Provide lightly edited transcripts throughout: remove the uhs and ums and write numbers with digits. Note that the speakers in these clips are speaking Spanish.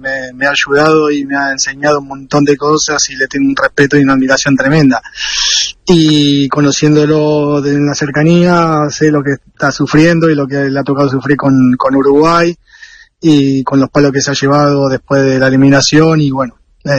me ha ayudado y me ha enseñado un montón de cosas y le tengo un respeto y una admiración tremenda. Y conociéndolo de la cercanía, sé lo que está sufriendo y lo que le ha tocado sufrir con Uruguay y con los palos que se ha llevado después de la eliminación. Y bueno,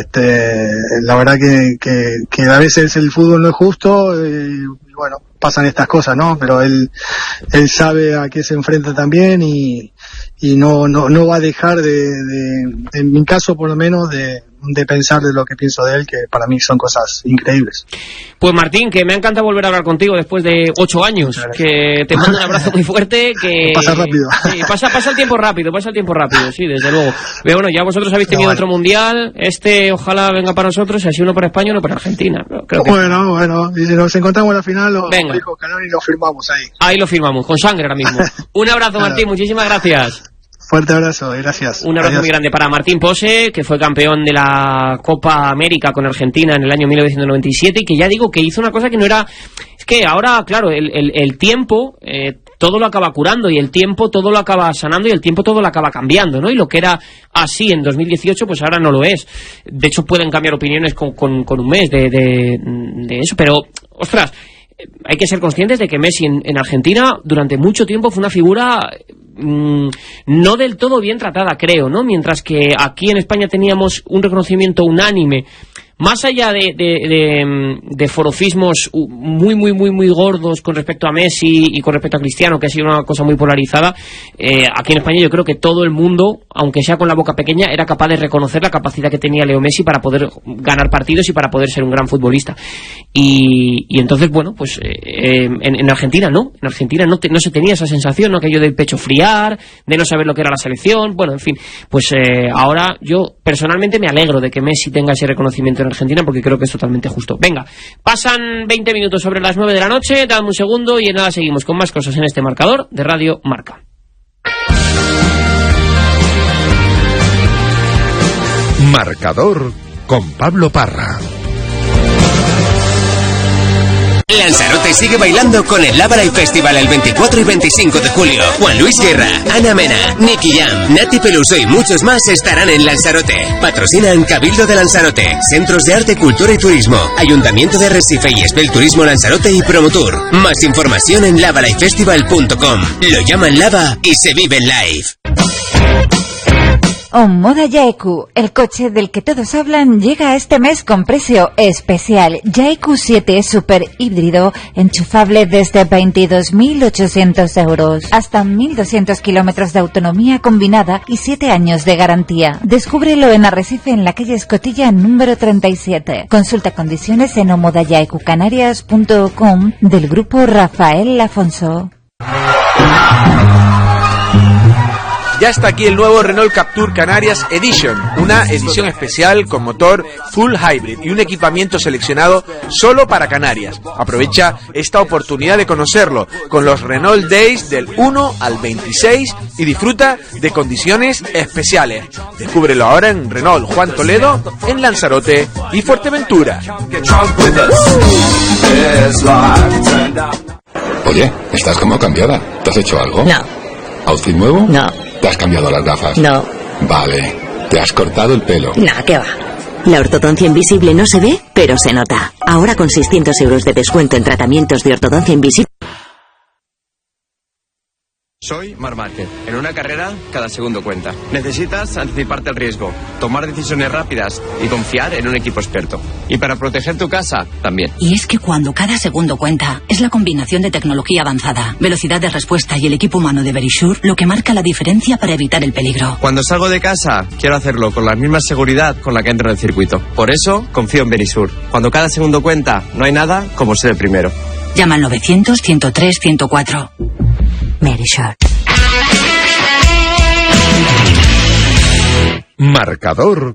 la verdad que a veces el fútbol no es justo y bueno, pasan estas cosas, ¿no? Pero él sabe a qué se enfrenta también y no va a dejar en mi caso por lo menos, de pensar de lo que pienso de él, que para mí son cosas increíbles. Pues Martín, que me ha encantado volver a hablar contigo después de 8 años, que te mando un abrazo muy fuerte, que pasa rápido. Sí, pasa el tiempo rápido, sí, desde luego. Pero bueno, ya vosotros habéis tenido otro mundial, ojalá venga para nosotros, y así uno para España, uno para Argentina. Creo que... Bueno, y si nos encontramos en la final, los hijos Canari lo firmamos ahí. Ahí lo firmamos, con sangre ahora mismo. Un abrazo, Martín, muchísimas gracias. Fuerte abrazo, gracias. Un abrazo muy grande para Martín Pose, que fue campeón de la Copa América con Argentina en el año 1997 y que ya digo que hizo una cosa que no era... Es que ahora, claro, el tiempo todo lo acaba curando y el tiempo todo lo acaba sanando y el tiempo todo lo acaba cambiando, ¿no? Y lo que era así en 2018, pues ahora no lo es. De hecho, pueden cambiar opiniones con un mes de eso, pero, ostras, hay que ser conscientes de que Messi en Argentina durante mucho tiempo fue una figura... no del todo bien tratada, creo, ¿no? Mientras que aquí en España teníamos un reconocimiento unánime, más allá de forofismos muy gordos con respecto a Messi y con respecto a Cristiano, que ha sido una cosa muy polarizada. Aquí en España yo creo que todo el mundo, aunque sea con la boca pequeña, era capaz de reconocer la capacidad que tenía Leo Messi para poder ganar partidos y para poder ser un gran futbolista. Y entonces, bueno, pues en Argentina no. En Argentina no se tenía esa sensación, ¿no? Aquello del pecho friar, de no saber lo que era la selección. Bueno, en fin, pues ahora yo personalmente me alegro de que Messi tenga ese reconocimiento en Argentina, porque creo que es totalmente justo. Venga, pasan 20 minutos sobre las 9 de la noche, dame un segundo y en nada seguimos con más cosas en este marcador de Radio Marca. Marcador con Pablo Parra. Lanzarote sigue bailando con el Lava Live Festival el 24 y 25 de julio. Juan Luis Guerra, Ana Mena, Nicky Jam, Nati Peluso y muchos más estarán en Lanzarote. Patrocinan Cabildo de Lanzarote, Centros de Arte, Cultura y Turismo, Ayuntamiento de Recife y Espel Turismo Lanzarote y Promotour. Más información en lavalifefestival.com. Lo llaman Lava y se vive en live. Omoda Yaeku, el coche del que todos hablan, llega este mes con precio especial. Yaeku 7 Super híbrido, enchufable desde 22.800 euros. Hasta 1.200 kilómetros de autonomía combinada y 7 años de garantía. Descúbrelo en Arrecife, en la calle Escotilla, número 37. Consulta condiciones en omodayaecucanarias.com del grupo Rafael Afonso. Ya está aquí el nuevo Renault Captur Canarias Edition, una edición especial con motor full hybrid y un equipamiento seleccionado solo para Canarias. Aprovecha esta oportunidad de conocerlo con los Renault Days del 1 al 26 y disfruta de condiciones especiales. Descúbrelo ahora en Renault Juan Toledo, en Lanzarote y Fuerteventura. Oye, estás como cambiada. ¿Te has hecho algo? No. ¿Outfit nuevo? No. ¿Te has cambiado las gafas? No. Vale. ¿Te has cortado el pelo? No, ¿qué va? La ortodoncia invisible no se ve, pero se nota. Ahora con 600 euros de descuento en tratamientos de ortodoncia invisible. Soy Marc Márquez. En una carrera, cada segundo cuenta. Necesitas anticiparte al riesgo, tomar decisiones rápidas y confiar en un equipo experto. Y para proteger tu casa, también. Y es que cuando cada segundo cuenta, es la combinación de tecnología avanzada, velocidad de respuesta y el equipo humano de Verisure lo que marca la diferencia para evitar el peligro. Cuando salgo de casa, quiero hacerlo con la misma seguridad con la que entro en el circuito. Por eso, confío en Verisure. Cuando cada segundo cuenta, no hay nada como ser el primero. Llama al 900-103-104. Verisure. Marcador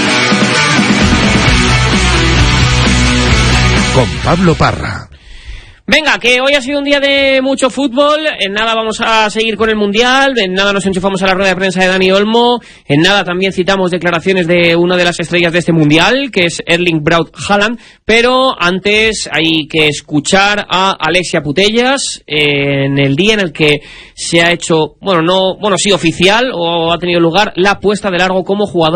con Pablo Parra. Venga, que hoy ha sido un día de mucho fútbol. En nada vamos a seguir con el Mundial. En nada nos enchufamos a la rueda de prensa de Dani Olmo. En nada también citamos declaraciones de una de las estrellas de este Mundial, que es Erling Braut Haaland. Pero antes hay que escuchar a Alexia Putellas en el día en el que se ha hecho, sí, oficial, o ha tenido lugar la puesta de largo como jugador